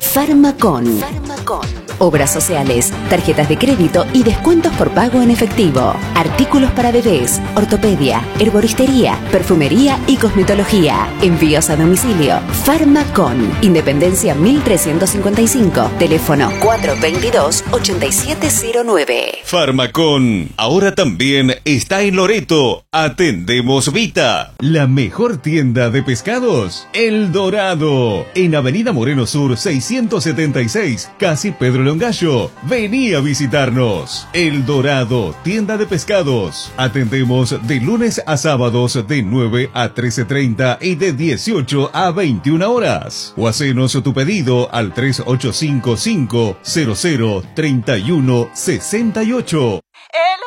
Farmacon. Obras sociales, tarjetas de crédito y descuentos por pago en efectivo. Artículos para bebés, ortopedia, herboristería, perfumería y cosmetología. Envíos a domicilio. Farmacon. Independencia 1355. Teléfono 422-8709. Farmacon. Ahora también está en Loreto. Atendemos Vita. La mejor tienda de pescados. El Dorado. En Avenida Moreno Sur 676. Casi Pedro Longallo. Vení a visitarnos. El Dorado, tienda de pescados. Atendemos de lunes a sábados de 9 a 13:30 y de 18 a 21 horas. O hacenos tu pedido al 3855 00 31 68.